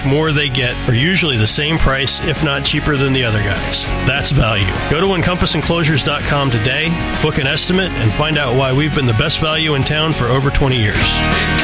much more they get for usually the same price, if not cheaper than the other guys. That's value. Go to EncompassEnclosures.com today, book an estimate, and find out why we've been the best value in town for over 20 years.